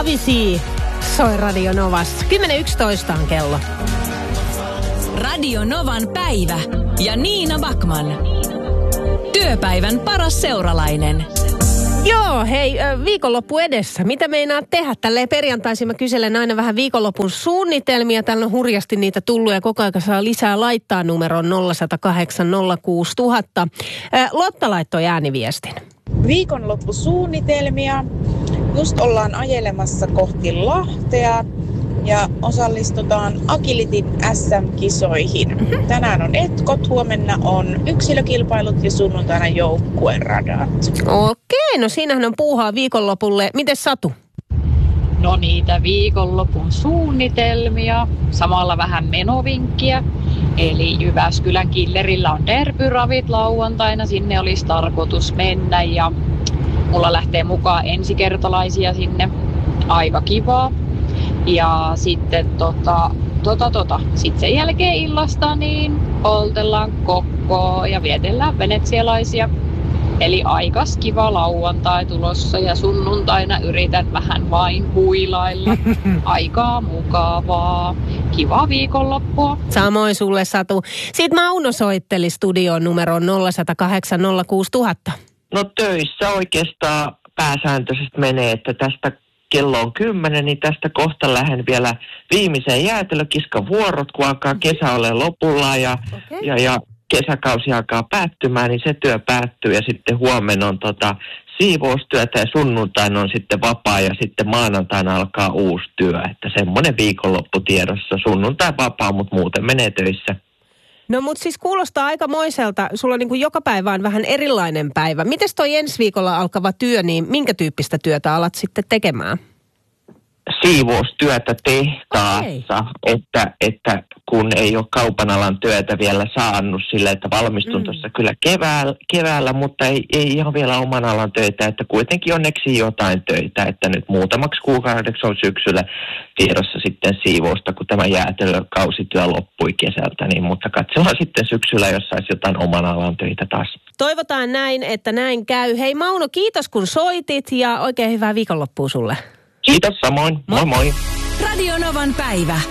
Avicii soi Radio Novassa. 10.11 on kello. Radio Novan päivä ja Niina Backman. Työpäivän paras seuralainen. Joo, hei, viikonloppu edessä. Mitä meinaat tehdä? Tälleen perjantaisin mä kyselen aina vähän viikonlopun suunnitelmia. Täällä on hurjasti niitä tullut ja koko ajan saa lisää laittaa numeroon 0108 06000. Lotta laittoi ääniviestin. Viikonloppusuunnitelmia. Just ollaan ajelemassa kohti Lahtea ja osallistutaan Agilitin SM-kisoihin. Tänään on etkot, huomenna on yksilökilpailut ja sunnuntaina joukkueradat. Okei, no siinähän on puuhaa viikonlopulle. Mites Satu? No niitä viikonlopun suunnitelmia, samalla vähän menovinkkiä. Eli Jyväskylän Killerillä on derbyravit lauantaina, sinne olisi tarkoitus mennä ja mulla lähtee mukaan ensikertalaisia sinne. Aika kivaa. Ja sitten sitten sen jälkeen illasta niin poltellaan kokkoa ja vietellään venetsialaisia. Eli aikas kiva lauantai tulossa ja sunnuntaina yritän vähän vain huilailla. Aikaa mukavaa. Kivaa viikonloppua. Samoin sulle Satu. Sitten Mauno soitteli studioon numeroon 0108 06000. No töissä oikeastaan pääsääntöisesti menee, että tästä kello on 10, niin tästä kohta lähden vielä viimeiseen jäätelökiskan vuorot, kun alkaa kesä ole lopulla ja kesäkausi alkaa päättymään, niin se työ päättyy ja sitten huomenna on siivoustyötä ja sunnuntaina on sitten vapaa ja sitten maanantaina alkaa uusi työ, että semmoinen viikonloppu tiedossa, sunnuntai vapaa, mutta muuten menee töissä. No mut siis kuulostaa aikamoiselta, sulla on niin kuin joka päivä on vähän erilainen päivä. Mites toi ensi viikolla alkava työ, niin minkä tyyppistä työtä alat sitten tekemään? Siivoustyötä tehtaassa, että kun ei ole kaupan alan työtä vielä saanut sillä, että valmistun tuossa kyllä keväällä, mutta ei ihan vielä oman alan töitä, että kuitenkin onneksi jotain töitä, että nyt muutamaksi kuukaudeksi on syksyllä tiedossa sitten siivousta, kun tämä jäätelökausityö loppui kesältä, niin mutta katsellaan sitten syksyllä, jos saisi jotain oman alan töitä taas. Toivotaan näin, että näin käy. Hei Mauno, kiitos kun soitit ja oikein hyvää viikonloppua sulle. Kiitos samoin. Moi moi. Radio Novan päivä.